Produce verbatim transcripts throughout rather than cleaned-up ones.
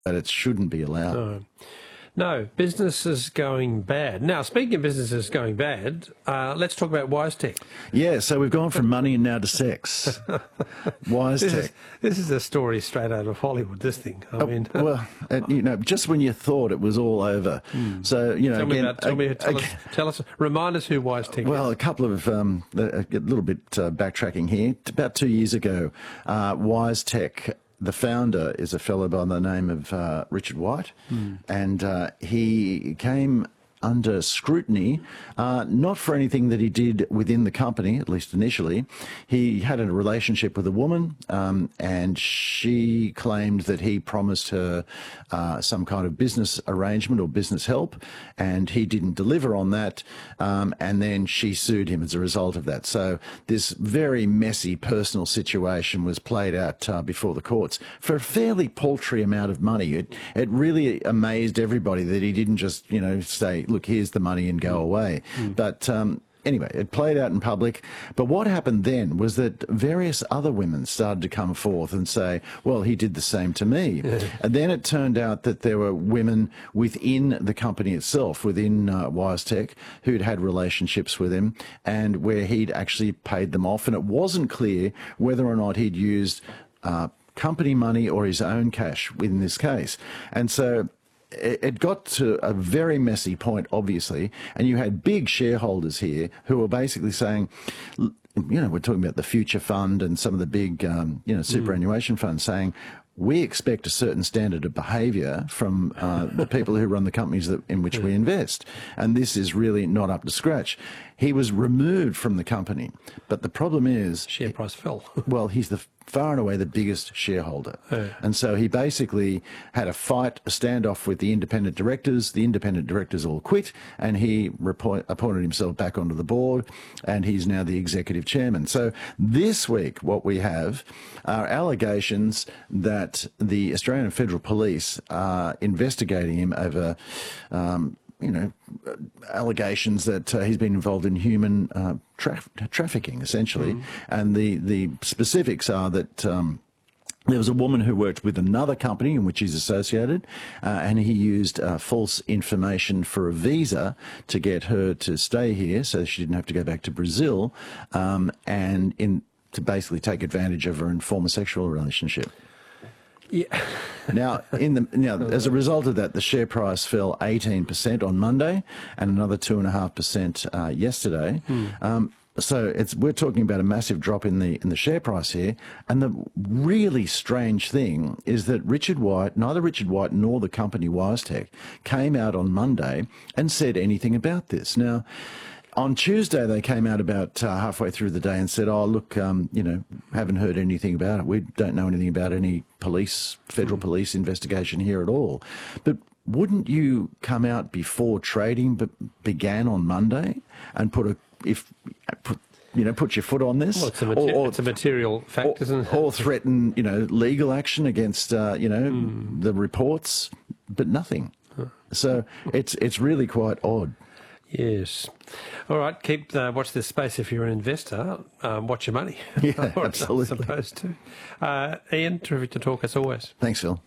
that it shouldn't be allowed. No. No, business is going bad. Now, speaking of businesses going bad, uh, let's talk about WiseTech. Yeah, so we've gone from money and now to sex. WiseTech. This is, this is a story straight out of Hollywood, this thing. I Oh, mean, well, uh, you know, just when you thought it was all over. Mm. So, you know, tell again, me about, tell, me, tell, uh, us, tell us, remind us who WiseTech well, is. a couple of, um, a little bit uh, backtracking here. About two years ago, uh, WiseTech, the founder is a fellow by the name of uh, Richard White, mm. and uh, he came under scrutiny, uh, not for anything that he did within the company, at least initially. He had a relationship with a woman, um, and she claimed that he promised her uh, some kind of business arrangement or business help, and he didn't deliver on that, um, and then she sued him as a result of that. So this very messy personal situation was played out uh, before the courts for a fairly paltry amount of money. It, it really amazed everybody that he didn't just, you know, say, look, here's the money and go away. Mm. But um, anyway, it played out in public. But what happened then was that various other women started to come forth and say, well, he did the same to me. Yeah. And then it turned out that there were women within the company itself, within uh, WiseTech, who'd had relationships with him and where he'd actually paid them off. And it wasn't clear whether or not he'd used uh, company money or his own cash in this case. And so it got to a very messy point, obviously, and you had big shareholders here who were basically saying, you know, we're talking about the Future Fund and some of the big, um, you know, superannuation mm. funds saying, we expect a certain standard of behaviour from uh, the people who run the companies that, in which yeah. we invest. And this is really not up to scratch. He was removed from the company. But the problem is... Share price fell. Well, he's the far and away the biggest shareholder. Yeah. And so he basically had a fight, a standoff with the independent directors. The independent directors all quit, and he report, appointed himself back onto the board, and he's now the executive chairman. So this week what we have are allegations that the Australian Federal Police are investigating him over um, you know, allegations that uh, he's been involved in human uh, tra trafficking, essentially. Mm. And the, the specifics are that um, there was a woman who worked with another company in which he's associated, uh, and he used uh, false information for a visa to get her to stay here so she didn't have to go back to Brazil, um, and in to basically take advantage of her and form a sexual relationship. Yeah. Now, in the now, as a result of that, the share price fell eighteen percent on Monday and another two and a half percent yesterday. Mm. Um, so it's we're talking about a massive drop in the in the share price here. And the really strange thing is that Richard White, neither Richard White nor the company WiseTech, came out on Monday and said anything about this. Now, on Tuesday, they came out about uh, halfway through the day and said, oh, look, um, you know, haven't heard anything about it. We don't know anything about any police, federal mm. police investigation here at all. But wouldn't you come out before trading be began on Monday and put a, if, put, you know, put your foot on this? Well, it's a, mater or, or, it's a material fact, or, isn't it? Or threaten, you know, legal action against, uh, you know, mm. the reports, but nothing. Huh. So it's, it's really quite odd. Yes. All right. Keep uh, watch this space if you're an investor. Um, watch your money. Yeah, absolutely. Supposed to. Uh, Ian, terrific to talk as always. Thanks, Phil.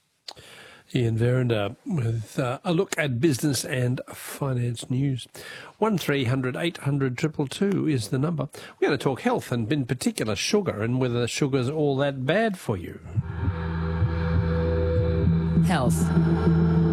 Ian Verender with uh, a look at business and finance news. One three hundred eight hundred two two two is the number. We're going to talk health and in particular sugar and whether sugar's all that bad for you. Health.